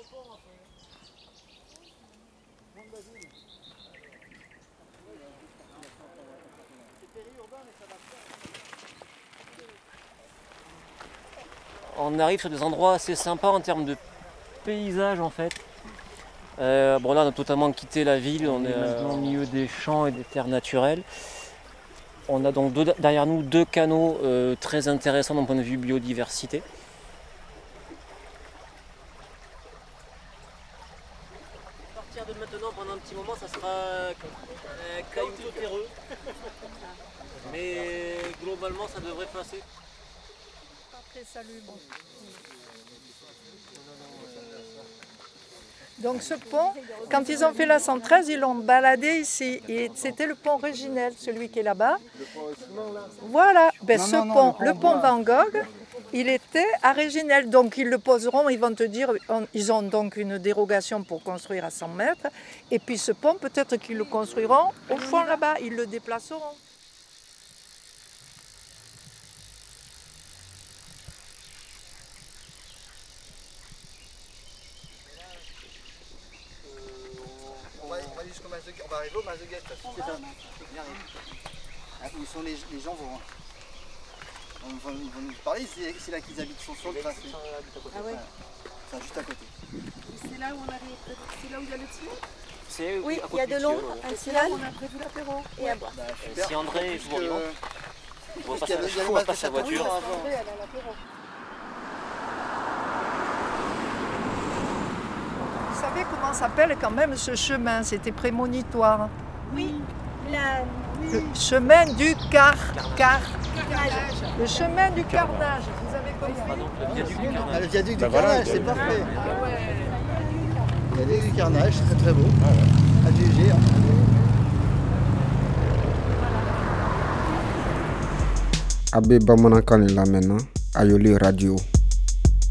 On arrive sur des endroits assez sympas en termes de paysage en fait. Bon là on a totalement quitté la ville, on est maintenant au milieu des champs et des terres naturelles. On a donc derrière nous deux canaux très intéressants d'un point de vue biodiversité. À partir de maintenant, pendant un petit moment, ça sera caillouteux terreux. Mais globalement ça devrait passer. Pas très salubre. Donc ce pont, quand ils ont fait la 113, ils l'ont baladé ici. Et c'était le pont Réginel, celui qui est là-bas. Voilà, ben le pont Van Gogh, il était à Réginel. Donc ils le poseront, ils vont te dire, ils ont donc une dérogation pour construire à 100 mètres. Et puis ce pont, peut-être qu'ils le construiront au fond là-bas, ils le déplaceront. On va arriver au Mazeguet, c'est ça. Où sont les gens vont. Ils vont nous parler, c'est là qu'ils habitent sur le tracé. Ah ouais. C'est juste à côté. C'est là où on arrive, c'est là où il y a le tilleul. Oui, il y a de l'eau, un tilleul On a prévu l'apéro. et à boire. Si André est toujours vivant, on va passer sa voiture. André, elle a l'apéro. Vous savez comment s'appelle quand même ce chemin? C'était prémonitoire. Oui, Le chemin du carnage. Le chemin du carnage, vous avez compris? Le viaduc du Carnage. Le viaduc du Carnage, c'est parfait. Le viaduc du Carnage, très très beau. À juger. Abe Bamanankan est là maintenant, Ayoli Radio.